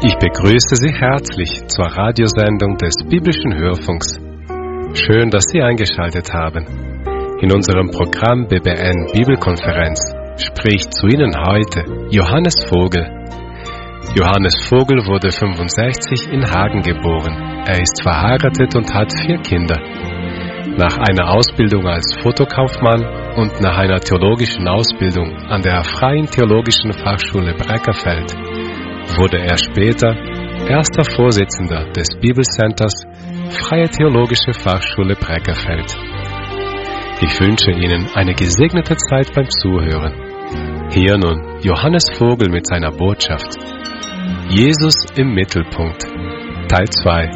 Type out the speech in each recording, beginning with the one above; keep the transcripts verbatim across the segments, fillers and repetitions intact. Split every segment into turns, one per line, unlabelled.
Ich begrüße Sie herzlich zur Radiosendung des Biblischen Hörfunks. Schön, dass Sie eingeschaltet haben. In unserem Programm B B N Bibelkonferenz spricht zu Ihnen heute Johannes Vogel. Johannes Vogel wurde fünfundsechzig in Hagen geboren. Er ist verheiratet und hat vier Kinder. Nach einer Ausbildung als Fotokaufmann und nach einer theologischen Ausbildung an der Freien Theologischen Fachschule Breckerfeld wurde er später erster Vorsitzender des Bibelcenters Freie Theologische Fachschule Breckerfeld. Ich wünsche Ihnen eine gesegnete Zeit beim Zuhören. Hier nun Johannes Vogel mit seiner Botschaft. Jesus im Mittelpunkt, Teil zwei.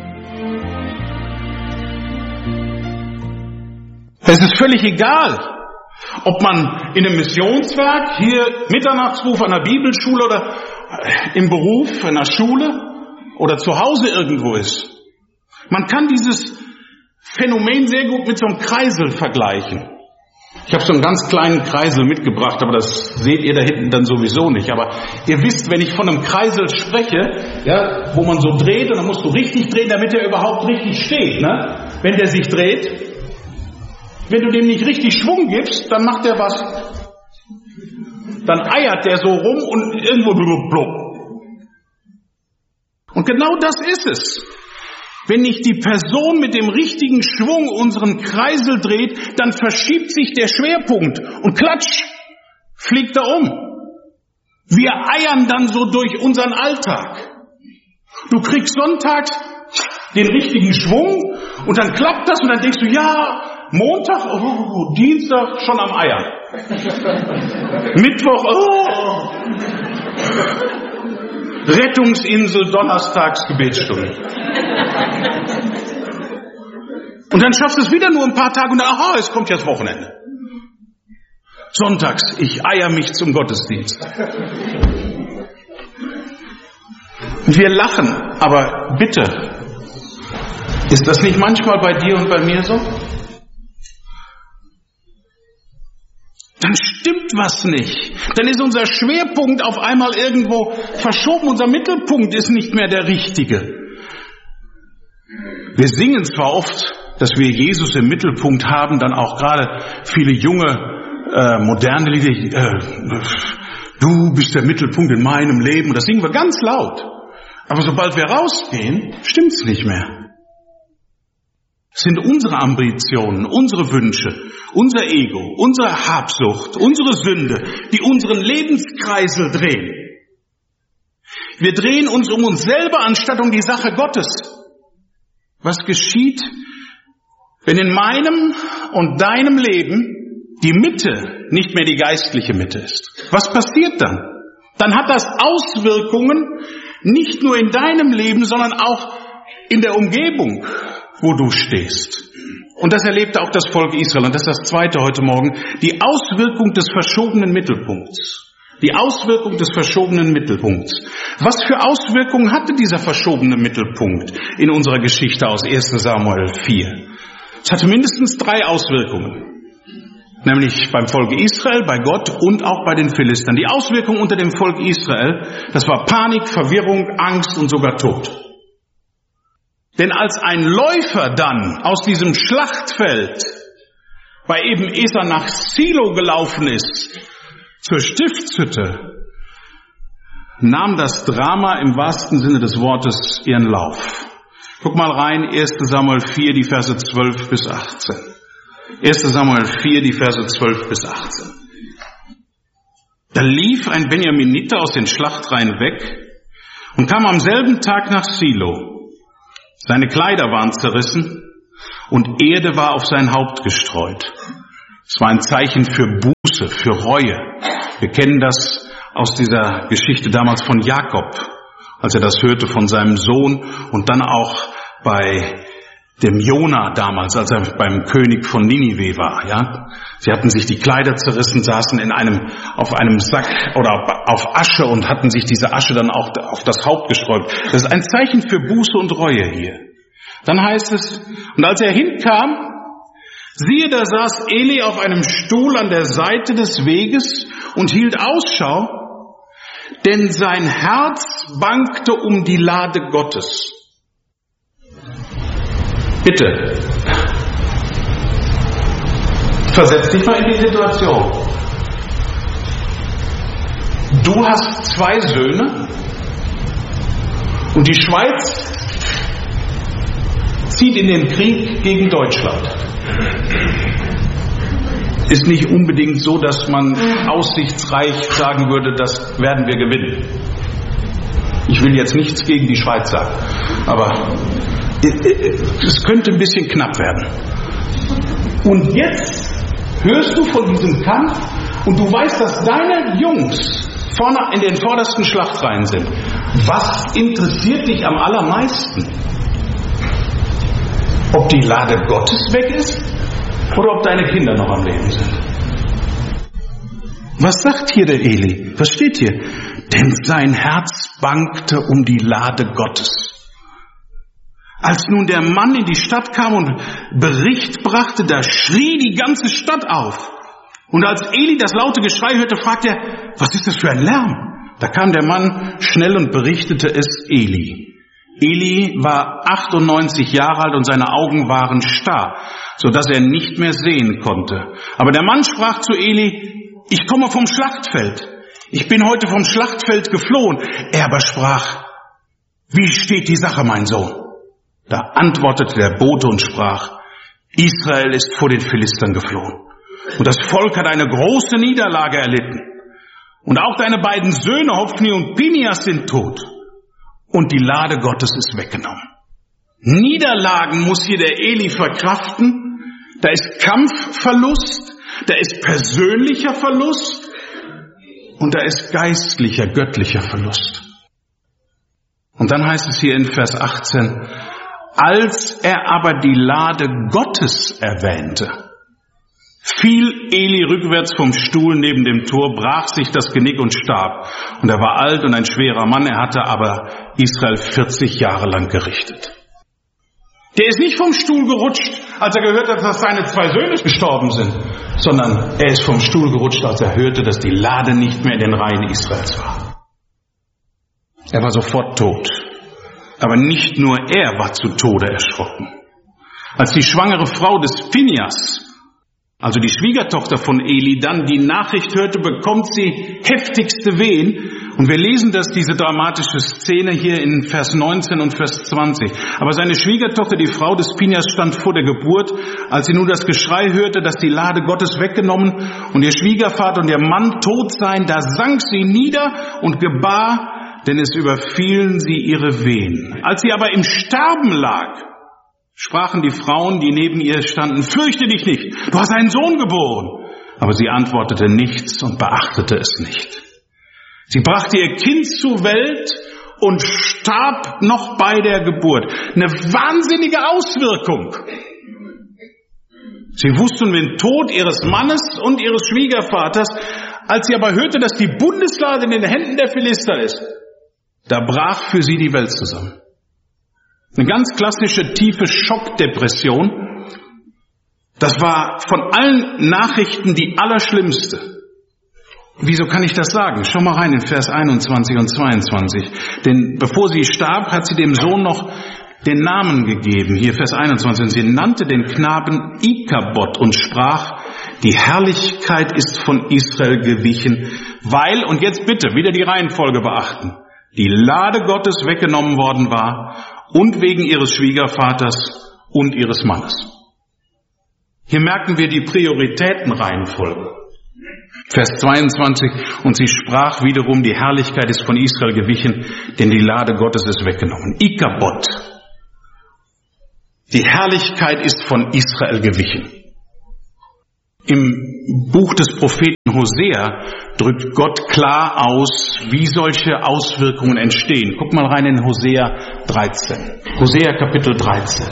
Es ist völlig egal, ob man in einem Missionswerk, hier Mitternachtsruf an der Bibelschule oder im Beruf, in der Schule oder zu Hause irgendwo ist. Man kann dieses Phänomen sehr gut mit so einem Kreisel vergleichen. Ich habe so einen ganz kleinen Kreisel mitgebracht, aber das seht ihr da hinten dann sowieso nicht. Aber ihr wisst, wenn ich von einem Kreisel spreche, ja, wo man so dreht, und dann musst du richtig drehen, damit er überhaupt richtig steht. Ne? Wenn der sich dreht, wenn du dem nicht richtig Schwung gibst, dann macht er was. Dann eiert der so rum und irgendwo blub. Und genau das ist es. Wenn nicht die Person mit dem richtigen Schwung unseren Kreisel dreht, dann verschiebt sich der Schwerpunkt und klatsch, fliegt er um. Wir eiern dann so durch unseren Alltag. Du kriegst sonntags den richtigen Schwung und dann klappt das und dann denkst du, ja, Montag, oh, Dienstag schon am Eiern. Mittwoch, oh. Rettungsinsel, donnerstags Gebetsstunde. Und dann schaffst du es wieder nur ein paar Tage und dann, aha, es kommt jetzt Wochenende. Sonntags, ich eier mich zum Gottesdienst. Und wir lachen, aber bitte, ist das nicht manchmal bei dir und bei mir so? Dann stimmt was nicht. Dann ist unser Schwerpunkt auf einmal irgendwo verschoben. Unser Mittelpunkt ist nicht mehr der richtige. Wir singen zwar oft, dass wir Jesus im Mittelpunkt haben, dann auch gerade viele junge, äh, moderne Lieder. Äh, du bist der Mittelpunkt in meinem Leben. Das singen wir ganz laut. Aber sobald wir rausgehen, stimmt's nicht mehr. Es sind unsere Ambitionen, unsere Wünsche, unser Ego, unsere Habsucht, unsere Sünde, die unseren Lebenskreisel drehen. Wir drehen uns um uns selber anstatt um die Sache Gottes. Was geschieht, wenn in meinem und deinem Leben die Mitte nicht mehr die geistliche Mitte ist? Was passiert dann? Dann hat das Auswirkungen nicht nur in deinem Leben, sondern auch in der Umgebung, wo du stehst. Und das erlebte auch das Volk Israel. Und das ist das Zweite heute Morgen. Die Auswirkung des verschobenen Mittelpunkts. Die Auswirkung des verschobenen Mittelpunkts. Was für Auswirkungen hatte dieser verschobene Mittelpunkt in unserer Geschichte aus erster Samuel vier? Es hatte mindestens drei Auswirkungen. Nämlich beim Volk Israel, bei Gott und auch bei den Philistern. Die Auswirkung unter dem Volk Israel, das war Panik, Verwirrung, Angst und sogar Tod. Denn als ein Läufer dann aus diesem Schlachtfeld bei eben Esau nach Silo gelaufen ist, zur Stiftshütte, nahm das Drama im wahrsten Sinne des Wortes ihren Lauf. Guck mal rein, erster Samuel vier, die Verse zwölf bis achtzehn. erster Samuel vier, die Verse zwölf bis achtzehn. Da lief ein Benjaminiter aus den Schlachtreihen weg und kam am selben Tag nach Silo. Seine Kleider waren zerrissen und Erde war auf sein Haupt gestreut. Es war ein Zeichen für Buße, für Reue. Wir kennen das aus dieser Geschichte damals von Jakob, als er das hörte von seinem Sohn und dann auch bei dem Jona damals, als er beim König von Ninive war, ja. Sie hatten sich die Kleider zerrissen, saßen in einem, auf einem Sack oder auf Asche und hatten sich diese Asche dann auch auf das Haupt gesträubt. Das ist ein Zeichen für Buße und Reue hier. Dann heißt es, und als er hinkam, siehe, da saß Eli auf einem Stuhl an der Seite des Weges und hielt Ausschau. denn sein Herz bangte um die Lade Gottes. Bitte, versetz dich mal in die Situation. Du hast zwei Söhne und die Schweiz zieht in den Krieg gegen Deutschland. Ist nicht unbedingt so, dass man aussichtsreich sagen würde, das werden wir gewinnen. Ich will jetzt nichts gegen die Schweiz sagen, aber es könnte ein bisschen knapp werden. Und jetzt hörst du von diesem Kampf und du weißt, dass deine Jungs vorne in den vordersten Schlachtreihen sind. Was interessiert dich am allermeisten? Ob die Lade Gottes weg ist oder ob deine Kinder noch am Leben sind? Was sagt hier der Eli? Was steht hier? Denn sein Herz bangte um die Lade Gottes. Als nun der Mann in die Stadt kam und Bericht brachte, da schrie die ganze Stadt auf. Und als Eli das laute Geschrei hörte, fragte er, was ist das für ein Lärm? Da kam der Mann schnell und berichtete es Eli. Eli war achtundneunzig Jahre alt und seine Augen waren starr, so dass er nicht mehr sehen konnte. Aber der Mann sprach zu Eli, ich komme vom Schlachtfeld. Ich bin heute vom Schlachtfeld geflohen. Er aber sprach, wie steht die Sache, mein Sohn? Da antwortete der Bote und sprach, Israel ist vor den Philistern geflohen. Und das Volk hat eine große Niederlage erlitten. Und auch deine beiden Söhne, Hofni und Phinehas, sind tot. Und die Lade Gottes ist weggenommen. Niederlagen muss hier der Eli verkraften. Da ist Kampfverlust, da ist persönlicher Verlust und da ist geistlicher, göttlicher Verlust. Und dann heißt es hier in Vers achtzehn, als er aber die Lade Gottes erwähnte, fiel Eli rückwärts vom Stuhl neben dem Tor, brach sich das Genick und starb. Und er war alt und ein schwerer Mann, er hatte aber Israel vierzig Jahre lang gerichtet. Der ist nicht vom Stuhl gerutscht, als er gehört hat, dass seine zwei Söhne gestorben sind, sondern er ist vom Stuhl gerutscht, als er hörte, dass die Lade nicht mehr in den Reihen Israels war. Er war sofort tot. Aber nicht nur er war zu Tode erschrocken. Als die schwangere Frau des Phinehas, also die Schwiegertochter von Eli, dann die Nachricht hörte, bekommt sie heftigste Wehen. Und wir lesen das, diese dramatische Szene hier in Vers neunzehn und Vers zwanzig. Aber seine Schwiegertochter, die Frau des Phinehas, stand vor der Geburt, als sie nun das Geschrei hörte, dass die Lade Gottes weggenommen und ihr Schwiegervater und ihr Mann tot seien. Da sank sie nieder und gebar, denn es überfielen sie ihre Wehen. Als sie aber im Sterben lag, sprachen die Frauen, die neben ihr standen, fürchte dich nicht, du hast einen Sohn geboren. Aber sie antwortete nichts und beachtete es nicht. Sie brachte ihr Kind zur Welt und starb noch bei der Geburt. Eine wahnsinnige Auswirkung. Sie wussten den Tod ihres Mannes und ihres Schwiegervaters. Als sie aber hörte, dass die Bundeslade in den Händen der Philister ist, da brach für sie die Welt zusammen. Eine ganz klassische tiefe Schockdepression. Das war von allen Nachrichten die allerschlimmste. Wieso kann ich das sagen? Schau mal rein in Vers einundzwanzig und zweiundzwanzig. Denn bevor sie starb, hat sie dem Sohn noch den Namen gegeben. Hier Vers einundzwanzig. Und sie nannte den Knaben Ikabod und sprach, die Herrlichkeit ist von Israel gewichen, weil, und jetzt bitte wieder die Reihenfolge beachten, die Lade Gottes weggenommen worden war und wegen ihres Schwiegervaters und ihres Mannes. Hier merken wir die Prioritätenreihenfolge. Vers zweiundzwanzig, und sie sprach wiederum, die Herrlichkeit ist von Israel gewichen, denn die Lade Gottes ist weggenommen. Ikabod. Die Herrlichkeit ist von Israel gewichen. Im Buch des Propheten Hosea drückt Gott klar aus, wie solche Auswirkungen entstehen. Guck mal rein in Hosea dreizehn. Hosea Kapitel dreizehn.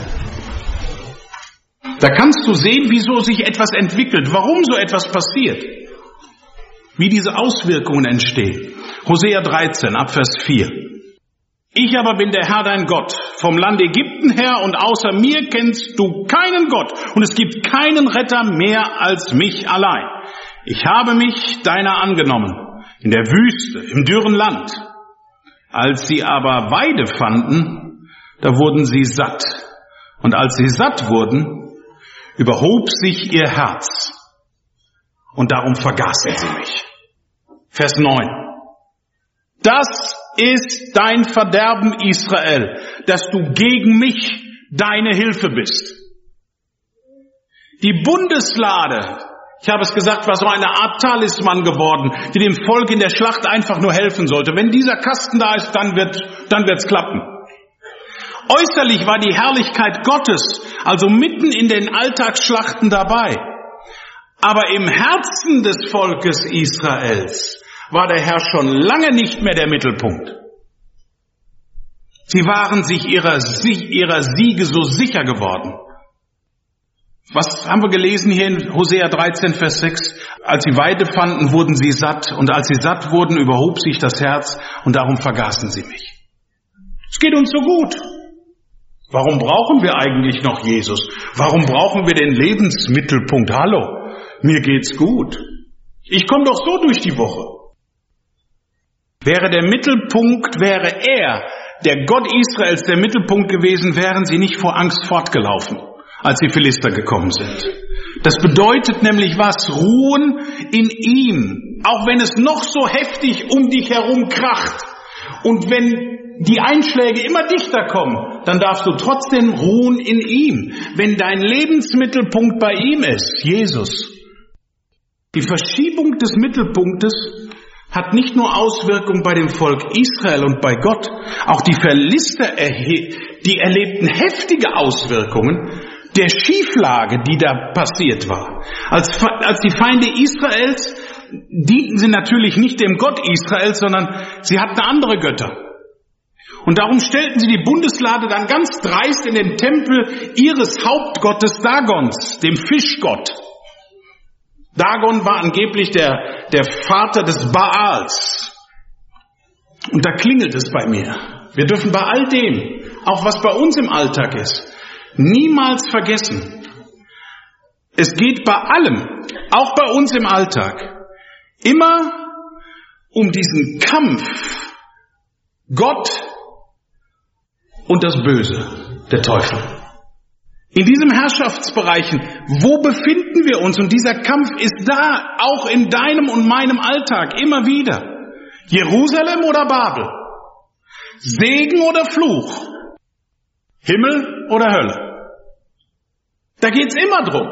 Da kannst du sehen, wieso sich etwas entwickelt, warum so etwas passiert. Wie diese Auswirkungen entstehen. Hosea dreizehn, ab Vers vier. Ich aber bin der Herr dein Gott, vom Land Ägypten her, und außer mir kennst du keinen Gott, und es gibt keinen Retter mehr als mich allein. Ich habe mich deiner angenommen. in der Wüste, im dürren Land. Als sie aber Weide fanden, da wurden sie satt. Und als sie satt wurden, überhob sich ihr Herz. Und darum vergaßen sie mich. Vers neun. Das ist dein Verderben, Israel, dass du gegen mich deine Hilfe bist. Die Bundeslade, ich habe es gesagt, war so eine Art Talisman geworden, die dem Volk in der Schlacht einfach nur helfen sollte. Wenn dieser Kasten da ist, dann wird, dann wird's klappen. Äußerlich war die Herrlichkeit Gottes also mitten in den Alltagsschlachten dabei. Aber im Herzen des Volkes Israels war der Herr schon lange nicht mehr der Mittelpunkt. Sie waren sich ihrer, ihrer Siege so sicher geworden. Was haben wir gelesen hier in Hosea dreizehn, Vers sechs? Als sie Weide fanden, wurden sie satt. Und als sie satt wurden, überhob sich das Herz. Und darum vergaßen sie mich. Es geht uns so gut. Warum brauchen wir eigentlich noch Jesus? Warum brauchen wir den Lebensmittelpunkt? Hallo, mir geht's gut. Ich komme doch so durch die Woche. Wäre der Mittelpunkt, wäre er, der Gott Israels, der Mittelpunkt gewesen, wären sie nicht vor Angst fortgelaufen, als die Philister gekommen sind. Das bedeutet nämlich was? Ruhen in ihm. Auch wenn es noch so heftig um dich herum kracht. Und wenn die Einschläge immer dichter kommen, dann darfst du trotzdem ruhen in ihm. Wenn dein Lebensmittelpunkt bei ihm ist, Jesus. Die Verschiebung des Mittelpunktes hat nicht nur Auswirkungen bei dem Volk Israel und bei Gott. Auch die Philister, die erlebten heftige Auswirkungen der Schieflage, die da passiert war. Als, als die Feinde Israels dienten sie natürlich nicht dem Gott Israels, sondern sie hatten andere Götter. Und darum stellten sie die Bundeslade dann ganz dreist in den Tempel ihres Hauptgottes Dagons, dem Fischgott. Dagon war angeblich der, der Vater des Baals. Und da klingelt es bei mir. Wir dürfen bei all dem, auch was bei uns im Alltag ist, niemals vergessen. Es geht bei allem, auch bei uns im Alltag, immer um diesen Kampf Gott und das Böse, der Teufel. In diesem Herrschaftsbereichen, wo befinden wir uns? Und dieser Kampf ist da, auch in deinem und meinem Alltag, immer wieder. Jerusalem oder Babel? Segen oder Fluch? Himmel oder Hölle? Da geht's immer drum.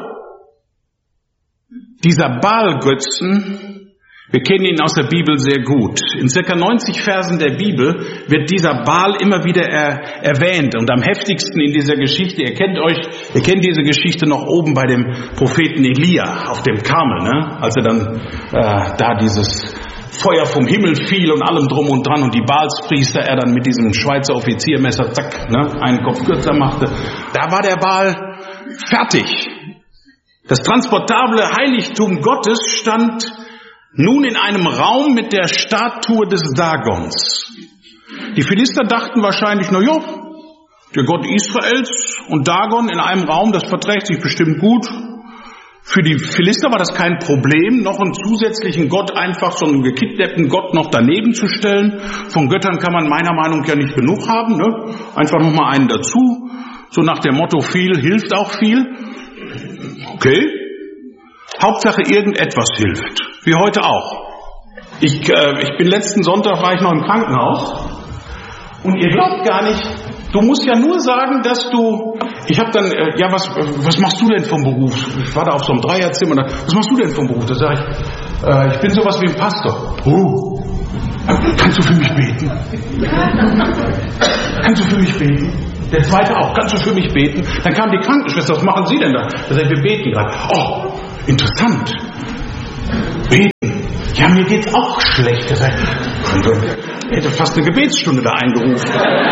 Dieser Baal-Götzen, wir kennen ihn aus der Bibel sehr gut. In circa neunzig Versen der Bibel wird dieser Baal immer wieder er, erwähnt. Und am heftigsten in dieser Geschichte, ihr kennt euch, ihr kennt diese Geschichte noch oben bei dem Propheten Elia auf dem Karmel, ne? Als er dann äh, da dieses Feuer vom Himmel fiel und allem drum und dran und die Baalspriester er dann mit diesem Schweizer Offiziermesser, zack, ne, einen Kopf kürzer machte. Da war der Baal fertig. Das transportable Heiligtum Gottes stand nun in einem Raum mit der Statue des Dagons. Die Philister dachten wahrscheinlich, na ja, der Gott Israels und Dagon in einem Raum, das verträgt sich bestimmt gut. Für die Philister war das kein Problem, noch einen zusätzlichen Gott, einfach so einen gekidnappten Gott noch daneben zu stellen. Von Göttern kann man meiner Meinung nach ja nicht genug haben, ne? Einfach noch mal einen dazu. So nach dem Motto, viel hilft auch viel. Okay. Hauptsache irgendetwas hilft. Wie heute auch. Ich, äh, ich bin letzten Sonntag, war ich noch im Krankenhaus. Und ihr glaubt gar nicht, du musst ja nur sagen, dass du, ich habe dann, äh, ja, was was machst du denn vom Beruf? Ich war da auf so einem Dreierzimmer, da, was machst du denn vom Beruf? Da sage ich, äh, ich bin sowas wie ein Pastor. Oh, kannst du für mich beten? Kannst du für mich beten? Der zweite auch, kannst du für mich beten? Dann kam die Krankenschwester, was machen Sie denn da? Da sage ich, wir beten gerade. Oh, interessant. Beten. Ja, mir geht's auch schlecht. Da sage ich, ich hätte fast eine Gebetsstunde da eingerufen.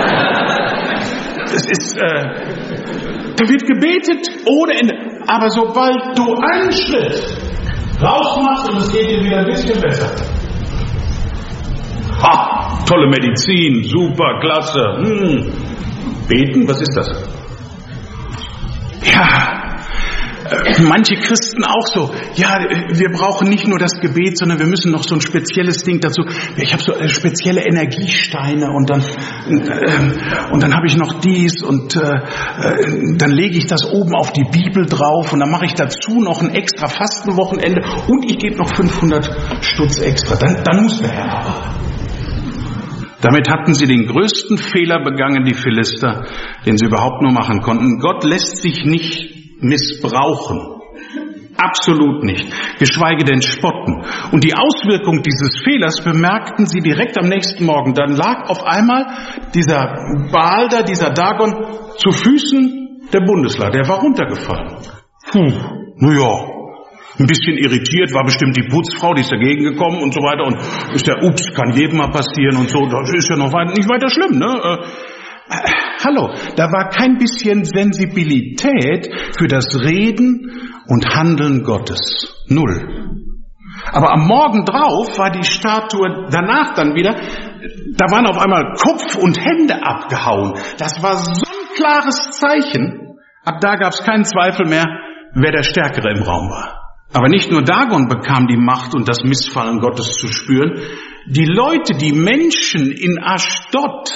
Es ist, äh, da wird gebetet ohne Ende. Aber sobald du einen Schritt rausmachst und es geht dir wieder ein bisschen besser. Ha, tolle Medizin, super, klasse. Hm. Beten, was ist das? Ja, äh, manche Christen auch so, ja, wir brauchen nicht nur das Gebet, sondern wir müssen noch so ein spezielles Ding dazu. Ich habe so äh, spezielle Energiesteine und dann äh, und dann habe ich noch dies und äh, äh, dann lege ich das oben auf die Bibel drauf und dann mache ich dazu noch ein extra Fastenwochenende und ich gebe noch fünfhundert Stutz extra. Dann, dann muss der Herr aber. Damit hatten sie den größten Fehler begangen, die Philister, den sie überhaupt nur machen konnten. Gott lässt sich nicht missbrauchen. Absolut nicht. Geschweige denn spotten. Und die Auswirkung dieses Fehlers bemerkten sie direkt am nächsten Morgen. Dann lag auf einmal dieser Baal da, dieser Dagon, zu Füßen der Bundeslade. Der war runtergefallen. Puh, na ja. Ein bisschen irritiert, war bestimmt die Putzfrau, die ist dagegen gekommen und so weiter. Und ist der, ups, kann jedem mal passieren und so. Das ist ja noch weit, nicht weiter schlimm, ne? Äh, äh, hallo, da war kein bisschen Sensibilität für das Reden und Handeln Gottes. Null. Aber am Morgen drauf war die Statue danach dann wieder, da waren auf einmal Kopf und Hände abgehauen. Das war so ein klares Zeichen. Ab da gab es keinen Zweifel mehr, wer der Stärkere im Raum war. Aber nicht nur Dagon bekam die Macht und das Missfallen Gottes zu spüren. Die Leute, die Menschen in Aschdod,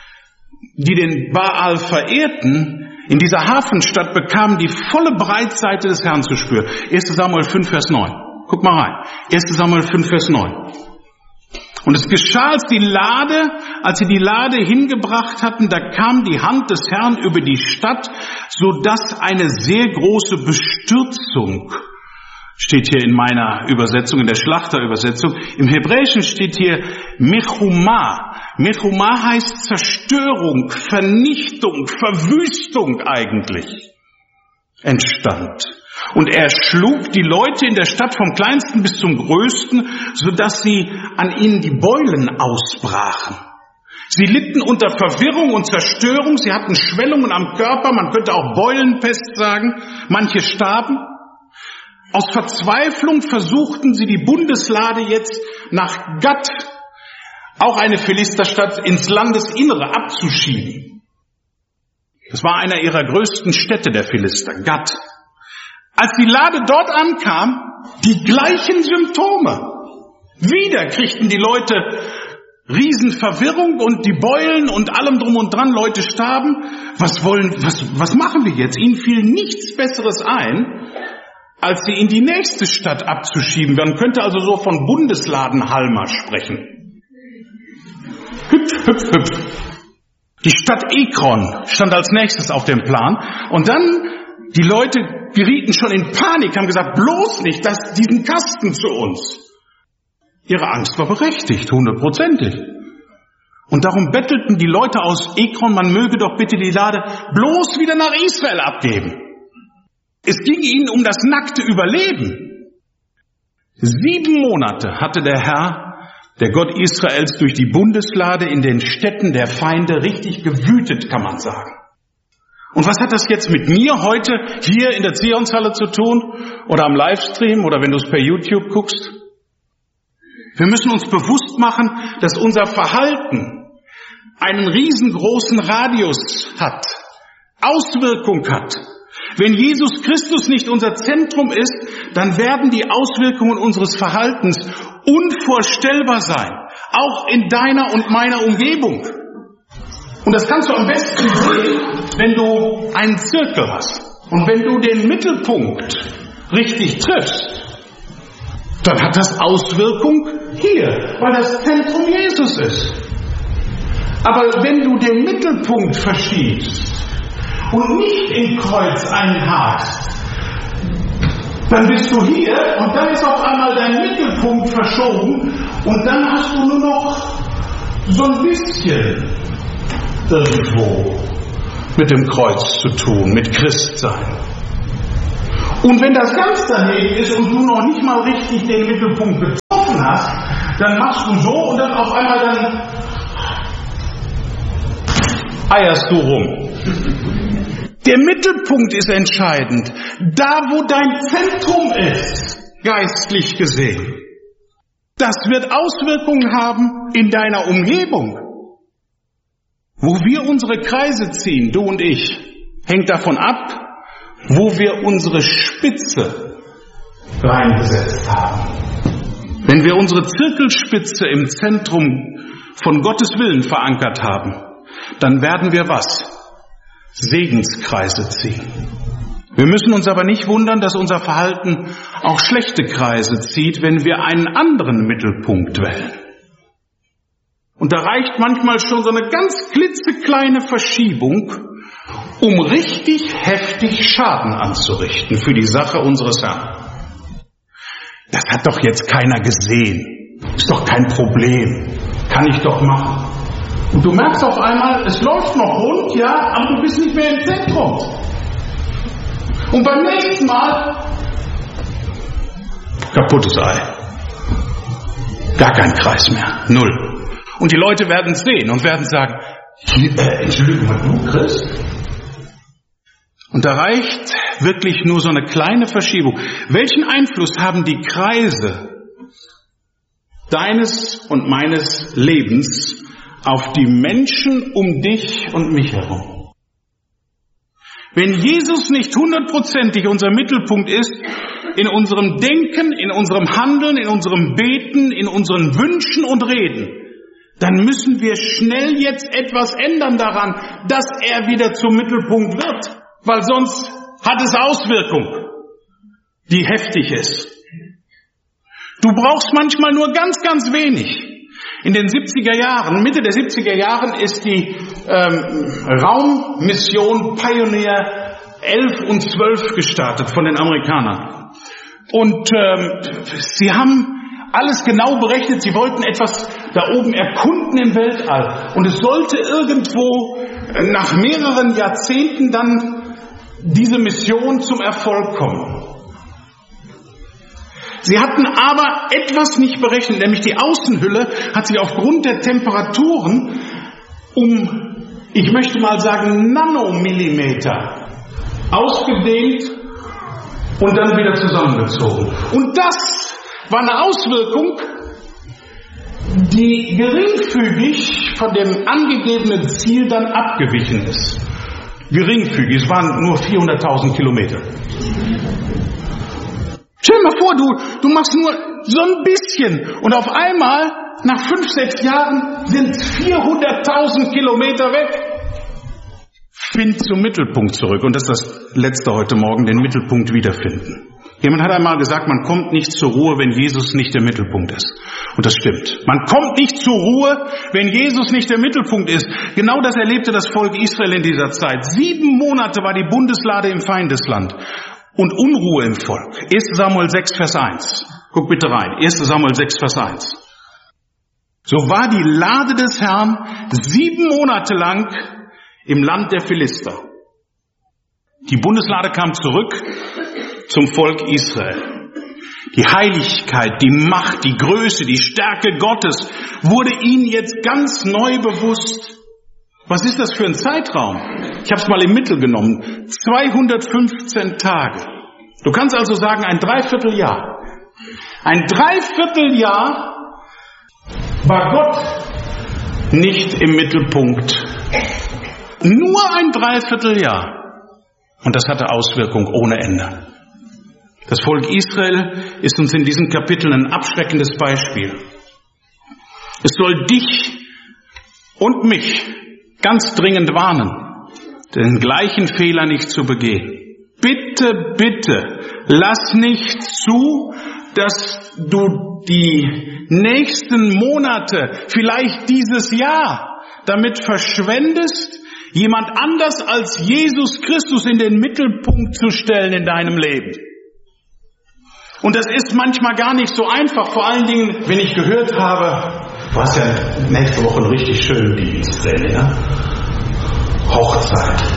die den Baal verehrten, in dieser Hafenstadt bekamen die volle Breitseite des Herrn zu spüren. erster Samuel fünf, Vers neun. Guck mal rein. erster Samuel fünf, Vers neun. Und es geschah, als die Lade, als sie die Lade hingebracht hatten, da kam die Hand des Herrn über die Stadt, so dass eine sehr große Bestürzung, steht hier in meiner Übersetzung, in der Schlachterübersetzung. Im Hebräischen steht hier Mechumah. Mechumah heißt Zerstörung, Vernichtung, Verwüstung eigentlich, entstand. Und er schlug die Leute in der Stadt vom Kleinsten bis zum Größten, sodass sie an ihnen die Beulen ausbrachen. Sie litten unter Verwirrung und Zerstörung, sie hatten Schwellungen am Körper, man könnte auch Beulenpest sagen, manche starben. Aus Verzweiflung versuchten sie die Bundeslade jetzt nach Gat, auch eine Philisterstadt, ins Landesinnere abzuschieben. Das war einer ihrer größten Städte der Philister, Gat. Als die Lade dort ankam, die gleichen Symptome. Wieder kriegten die Leute Riesenverwirrung und die Beulen und allem drum und dran, Leute starben. Was wollen, was, was machen wir jetzt? Ihnen fiel nichts Besseres ein, als sie in die nächste Stadt abzuschieben. Man könnte also so von Bundesladenhalmer sprechen. Hüpf, hüpf, hüpf. Die Stadt Ekron stand als nächstes auf dem Plan. Und dann, die Leute gerieten schon in Panik, haben gesagt, bloß nicht, dass diesen Kasten zu uns. Ihre Angst war berechtigt, hundertprozentig. Und darum bettelten die Leute aus Ekron, man möge doch bitte die Lade bloß wieder nach Israel abgeben. Es ging ihnen um das nackte Überleben. Sieben Monate hatte der Herr, der Gott Israels, durch die Bundeslade in den Städten der Feinde richtig gewütet, kann man sagen. Und was hat das jetzt mit mir heute hier in der Zionshalle zu tun? Oder am Livestream oder wenn du es per YouTube guckst? Wir müssen uns bewusst machen, dass unser Verhalten einen riesengroßen Radius hat, Auswirkung hat. Wenn Jesus Christus nicht unser Zentrum ist, dann werden die Auswirkungen unseres Verhaltens unvorstellbar sein, auch in deiner und meiner Umgebung. Und das kannst du am besten sehen, wenn du einen Zirkel hast. Und wenn du den Mittelpunkt richtig triffst, dann hat das Auswirkung hier, weil das Zentrum Jesus ist. Aber wenn du den Mittelpunkt verschiebst und nicht im Kreuz einhakst, dann bist du hier und dann ist auf einmal dein Mittelpunkt verschoben und dann hast du nur noch so ein bisschen irgendwo mit dem Kreuz zu tun, mit Christsein. Und wenn das ganz daneben ist und du noch nicht mal richtig den Mittelpunkt getroffen hast, dann machst du so und dann auf einmal dann eierst du rum. Der Mittelpunkt ist entscheidend. Da, wo dein Zentrum ist, geistlich gesehen. Das wird Auswirkungen haben in deiner Umgebung. Wo wir unsere Kreise ziehen, du und ich, hängt davon ab, wo wir unsere Spitze reingesetzt haben. Wenn wir unsere Zirkelspitze im Zentrum von Gottes Willen verankert haben, dann werden wir was? Segenskreise ziehen. Wir müssen uns aber nicht wundern, dass unser Verhalten auch schlechte Kreise zieht, wenn wir einen anderen Mittelpunkt wählen. Und da reicht manchmal schon so eine ganz klitzekleine Verschiebung, um richtig heftig Schaden anzurichten für die Sache unseres Herrn. Das hat doch jetzt keiner gesehen. Ist doch kein Problem. Kann ich doch machen. Und du merkst auf einmal, es läuft noch rund, ja, aber du bist nicht mehr im Zentrum. Und beim nächsten Mal kaputtes Ei. Gar kein Kreis mehr. Null. Und die Leute werden es sehen und werden sagen, äh, Entschuldigung, du Christ? Und da reicht wirklich nur so eine kleine Verschiebung. Welchen Einfluss haben die Kreise deines und meines Lebens auf die Menschen um dich und mich herum? Wenn Jesus nicht hundertprozentig unser Mittelpunkt ist, in unserem Denken, in unserem Handeln, in unserem Beten, in unseren Wünschen und Reden, dann müssen wir schnell jetzt etwas ändern daran, dass er wieder zum Mittelpunkt wird. Weil sonst hat es Auswirkung, die heftig ist. Du brauchst manchmal nur ganz, ganz wenig. In den siebziger Jahren, Mitte der siebziger Jahren ist die ähm, Raummission Pioneer elf und zwölf gestartet von den Amerikanern. Und ähm, sie haben alles genau berechnet. Sie wollten etwas da oben erkunden im Weltall. Und es sollte irgendwo nach mehreren Jahrzehnten dann diese Mission zum Erfolg kommen. Sie hatten aber etwas nicht berechnet, nämlich die Außenhülle hat sich aufgrund der Temperaturen um, ich möchte mal sagen, Nanomillimeter ausgedehnt und dann wieder zusammengezogen. Und das war eine Auswirkung, die geringfügig von dem angegebenen Ziel dann abgewichen ist. Geringfügig, es waren nur vierhunderttausend Kilometer. Stell dir mal vor, du, du machst nur so ein bisschen und auf einmal, nach fünf, sechs Jahren, sind vierhunderttausend Kilometer weg. Find zum Mittelpunkt zurück. Und das ist das Letzte heute Morgen, den Mittelpunkt wiederfinden. Jemand hat einmal gesagt, man kommt nicht zur Ruhe, wenn Jesus nicht der Mittelpunkt ist. Und das stimmt. Man kommt nicht zur Ruhe, wenn Jesus nicht der Mittelpunkt ist. Genau das erlebte das Volk Israel in dieser Zeit. Sieben Monate war die Bundeslade im Feindesland und Unruhe im Volk. erster Samuel sechs, Vers eins. Guck bitte rein. erster Samuel sechs, Vers eins. So war die Lade des Herrn sieben Monate lang im Land der Philister. Die Bundeslade kam zurück zum Volk Israel. Die Heiligkeit, die Macht, die Größe, die Stärke Gottes wurde ihnen jetzt ganz neu bewusst. Was ist das für ein Zeitraum? Ich habe es mal im Mittel genommen. zweihundertfünfzehn Tage. Du kannst also sagen, ein Dreivierteljahr. Ein Dreivierteljahr war Gott nicht im Mittelpunkt. Nur ein Dreivierteljahr. Und das hatte Auswirkung ohne Ende. Das Volk Israel ist uns in diesem Kapitel ein abschreckendes Beispiel. Es soll dich und mich ganz dringend warnen, den gleichen Fehler nicht zu begehen. Bitte, bitte, lass nicht zu, dass du die nächsten Monate, vielleicht dieses Jahr, damit verschwendest, jemand anders als Jesus Christus in den Mittelpunkt zu stellen in deinem Leben. Und das ist manchmal gar nicht so einfach, vor allen Dingen, wenn ich gehört habe, du hast ja nächste Woche einen richtig schönen Dienst, ne? Hochzeit.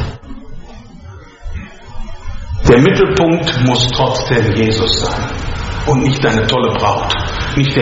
Der Mittelpunkt muss trotzdem Jesus sein und nicht deine tolle Braut, nicht der